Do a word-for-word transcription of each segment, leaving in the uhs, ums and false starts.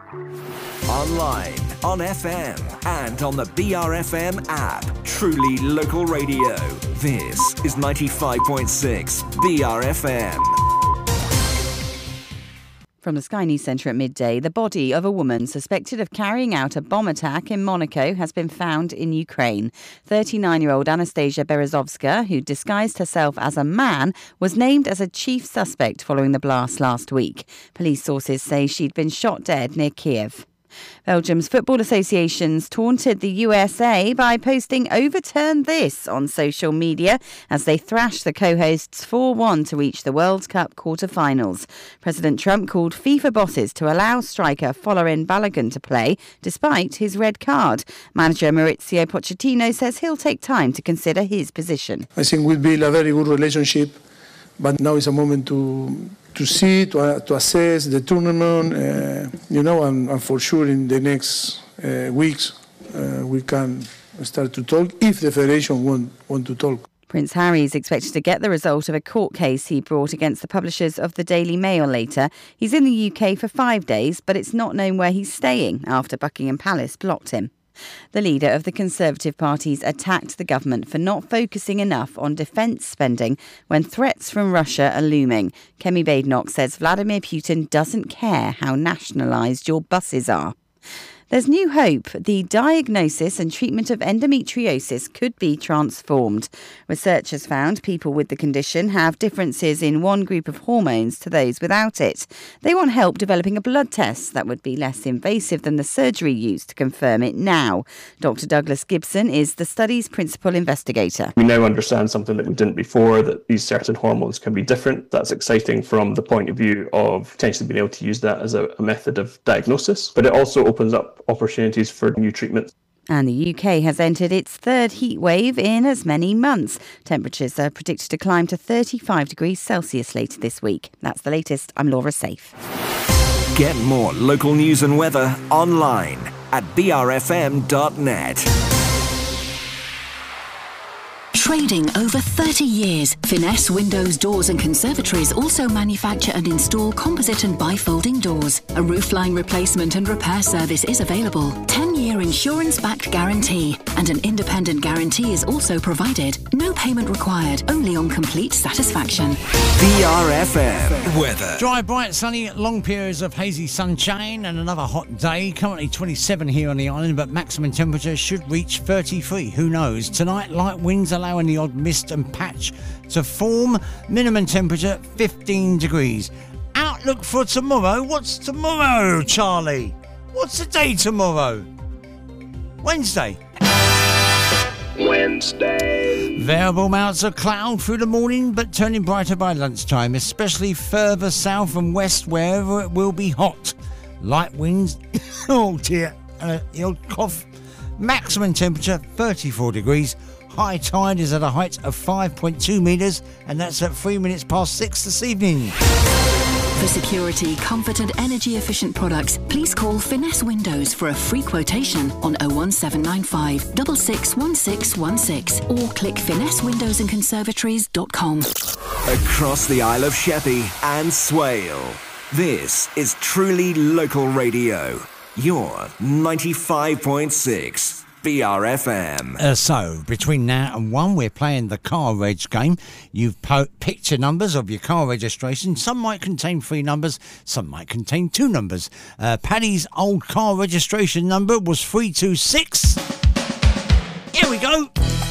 Online, on F M, and on the B R F M app. Truly local radio. This is ninety-five point six B R F M. From the Sky News Centre at midday, the body of a woman suspected of carrying out a bomb attack in Monaco has been found in Ukraine. thirty-nine-year-old Anastasia Berezovska, who disguised herself as a man, was named as a chief suspect following the blast last week. Police sources say she'd been shot dead near Kiev. Belgium's Football Association's taunted the U S A by posting "overturn this" on social media as they thrashed the co-hosts four one to reach the World Cup quarter-finals. President Trump called FIFA bosses to allow striker Folarin Balogun to play despite his red card. Manager Maurizio Pochettino says he'll take time to consider his position. I think we'll build a very good relationship, but now is a moment to to see, to, uh, to assess the tournament, uh, you know, and, and for sure in the next uh, weeks uh, we can start to talk if the Federation want, want to talk. Prince Harry is expected to get the result of a court case he brought against the publishers of the Daily Mail later. He's in the U K for five days, but it's not known where he's staying after Buckingham Palace blocked him. The leader of the Conservative parties attacked the government for not focusing enough on defence spending when threats from Russia are looming. Kemi Badenoch says Vladimir Putin doesn't care how nationalised your buses are. There's new hope. The diagnosis and treatment of endometriosis could be transformed. Researchers found people with the condition have differences in one group of hormones to those without it. They want help developing a blood test that would be less invasive than the surgery used to confirm it now. Doctor Douglas Gibson is the study's principal investigator. We now understand something that we didn't before, that these certain hormones can be different. That's exciting from the point of view of potentially being able to use that as a, a method of diagnosis, but it also opens up opportunities for new treatments. And the U K has entered its third heat wave in as many months. Temperatures are predicted to climb to thirty-five degrees Celsius later this week. That's the latest. I'm Laura Safe. Get more local news and weather online at b r f m dot net. Trading over thirty years, Finesse Windows, Doors and Conservatories also manufacture and install composite and bifolding doors. A roofline replacement and repair service is available. ten-year insurance-backed guarantee and an independent guarantee is also provided. No payment required, only on complete satisfaction. B R F M weather. Dry, bright, sunny, long periods of hazy sunshine and another hot day. Currently twenty-seven here on the island, but maximum temperature should reach thirty-three. Who knows? Tonight, light winds allowing the odd mist and patch to form. Minimum temperature fifteen degrees. Outlook for tomorrow. What's tomorrow, Charlie? What's the day tomorrow? Wednesday. Wednesday. Variable amounts of cloud through the morning, but turning brighter by lunchtime, especially further south and west, wherever it will be hot. Light winds. Oh dear. Uh, the old cough. Maximum temperature thirty-four degrees. High tide is at a height of five point two metres, and that's at three minutes past six this evening. For security, comfort and energy-efficient products, please call Finesse Windows for a free quotation on oh one seven nine five, six six one six one six or click finesse windows and conservatories dot com. Across the Isle of Sheppey and Swale, this is truly local radio. Your ninety-five point six B R F M. Uh, so, between now and one, we're playing the car reg game. You've po- picked your numbers of your car registration. Some might contain three numbers, some might contain two numbers. Uh, Paddy's old car registration number was three two six. Here we go.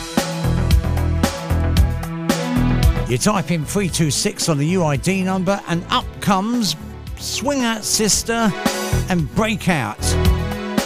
You type in three two six on the U I D number, and up comes Swing Out Sister and Breakout.